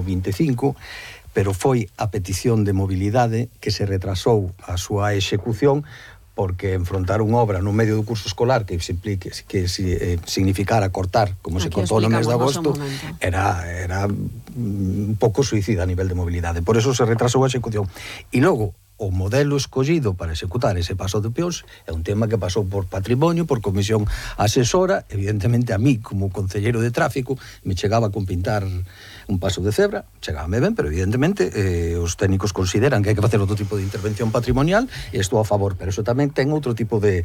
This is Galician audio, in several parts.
2025, pero foi a petición de mobilidade que se retrasou a súa execución porque enfrontar unha obra no medio do curso escolar que significara cortar, como se cortou no mes de agosto, era un pouco suicida a nivel de mobilidade. Por eso se retrasou a execución. E logo, o modelo escollido para executar ese paso de peóns é un tema que pasou por patrimonio, por comisión asesora. Evidentemente a mí, como concelleiro de tráfico, me chegaba con pintar un paso de cebra, chegábame ben, pero evidentemente os técnicos consideran que hai que facer outro tipo de intervención patrimonial e estou a favor, pero eso tamén ten outro tipo de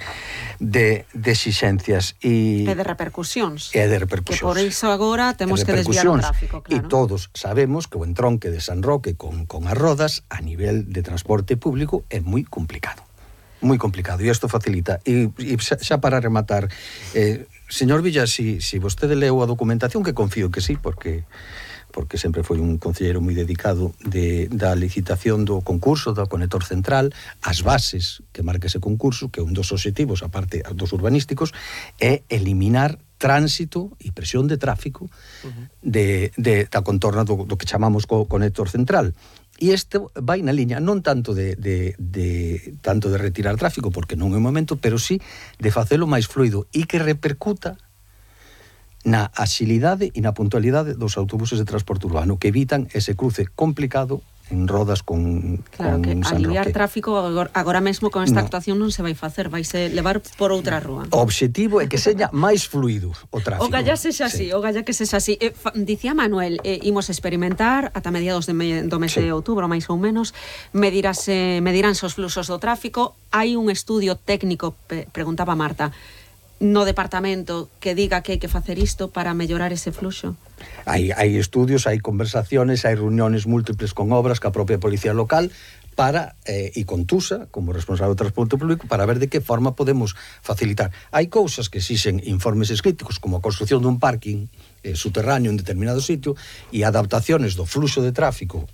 exixencias e de repercusións. Que por iso agora temos que desviar o tráfico, claro. E todos sabemos que o entronque de San Roque con as rodas a nivel de transporte público é moi complicado. Moi complicado, e isto facilita. E xa para rematar, señor Villa, si vostede leu a documentación, que confío que sí, porque sempre foi un concelleiro moi dedicado da licitación do concurso do conector central, as bases que marca ese concurso, que é un dos obxectivos, aparte dos urbanísticos, é eliminar tránsito e presión de tráfico da contorna do que chamamos conector central. E este vai na liña non tanto de retirar tráfico, porque non é o momento, pero sí de facelo máis fluido e que repercuta na axilidade e na puntualidade dos autobuses de transporte urbano, que evitan ese cruce complicado en rodas con Claro, que San aliviar Roque. tráfico agora mesmo con esta actuación non se vai facer, vaise levar por outra rúa. O obxectivo é que seña máis fluido o tráfico. O galla sexa así, o galla que sexa así. Dicía Manuel, imos experimentar ata mediados do mes de outubro, máis ou menos, mediránse os fluxos do tráfico. Hai un estudio técnico, preguntaba Marta, no departamento que diga que hai que facer isto para mellorar ese fluxo? Hai estudios, hai conversaciones, hai reuniones múltiples con obras que a propia Policía Local para, e con TUSA, como responsable do transporte público, para ver de que forma podemos facilitar. Hai cousas que exixen informes escritos, como a construcción dun parking subterráneo en determinado sitio, e adaptaciones do fluxo de tráfico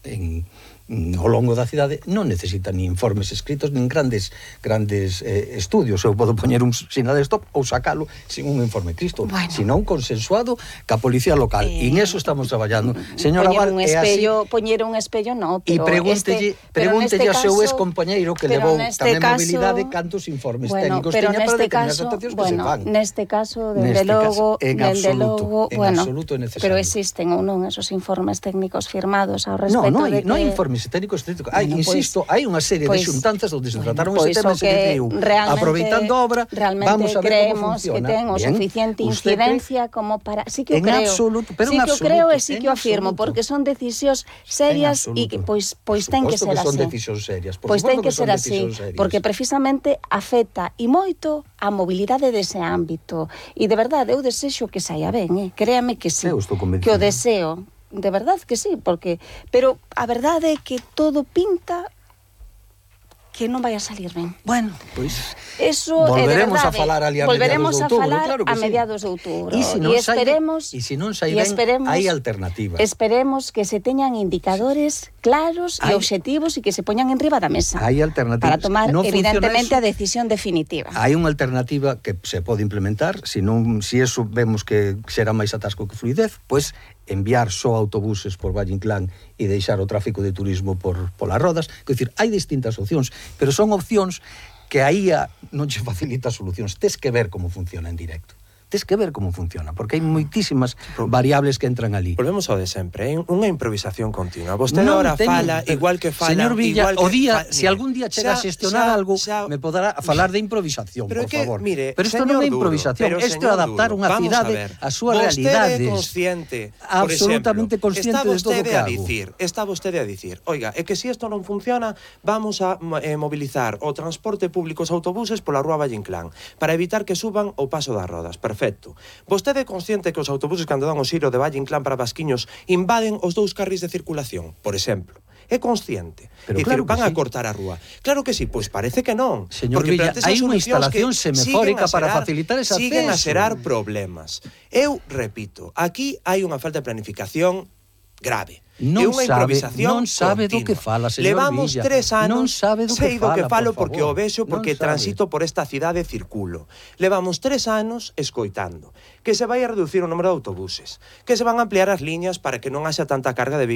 ao longo da cidade non necesitan ni informes escritos nin grandes estudios. Eu podo poñer un sinal de stop ou sacalo sin un informe escrito, senón consensuado ca Policía Local, e en eso estamos traballando. Señora Val, é así. Poñer un espello non, pero pregúntelle ao seu ex-compañeiro que levou tamén mobilidade cantos informes técnicos teña para determinadas actuacións que se fan. Neste caso, dende logo, en absoluto é necesario. Pero existen ou non esos informes técnicos firmados ao respecto de que... Non hai informes técnicos estéticos. Insisto, hai unha serie de xuntanzas onde se trataron ese tema e se decidiu, aproveitando a obra, vamos a ver como funciona. Realmente creemos que ten o suficiente incidencia como para... Sí que o creo. En absoluto, pero en absoluto. Sí que o creo e sí que o afirmo, porque son decisións serias e que pois ten que ser así. Son decisións serias. Pois ten que ser así, porque precisamente afecta e moito a mobilidade dese ámbito. E de verdade, eu desexo que saia ben, créame que sí, que o deseo. De verdad que sí, pero a verdade é que todo pinta que non vai a salir ben. Bueno, pois volveremos a falar ali a mediados de outubro. E se non sai ben, hai alternativas. Esperemos que se teñan indicadores claros e obxectivos e que se poñan en riba da mesa. Hai alternativas. Para tomar, evidentemente, a decisión definitiva. Hai unha alternativa que se pode implementar, se eso vemos que será máis atasco que fluidez, pois enviar só autobuses por Valle Inclán e deixar o tráfico de turismo polas rodas. Quer dicir, hai distintas opcións, pero son opcións que a IA non che facilita solucións. Tes que ver como funciona en directo. Tes que ver como funciona, porque hai moitísimas variables que entran ali. Volvemos ao de sempre, unha improvisación continua. Vostede ahora fala, igual que fala... Señor Villa, se algún día chega a xestionar algo, me poderá falar de improvisación, por favor. Pero isto non é improvisación, isto é adaptar unha cidade a súas realidades. Absolutamente consciente de todo o que hago. Está vostede a dicir, oiga, é que se isto non funciona, vamos a mobilizar o transporte público, os autobuses pola rúa Valle Inclán, para evitar que suban o paso das rodas. Perfecto. Vostede é consciente que os autobuses cando dan o xiro de Valle Inclán para Basquiños invaden os 2 carrís de circulación, por exemplo? É consciente? Pero claro van a cortar a rúa. Claro que sí, pois parece que non. Señor Villa, hai unha instalación semafórica para facilitar ese acceso. Siguen a xerar problemas. Eu repito, aquí hai unha falta de planificación grave. Non sabe do que fala, señor Levamos Villa. 3 anos, sei do que falo porque o vexo, porque transito por esta cidade e circulo. Levamos 3 anos escoitando que se vai a reducir o número de autobuses, que se van a ampliar as liñas para que non haxa tanta carga de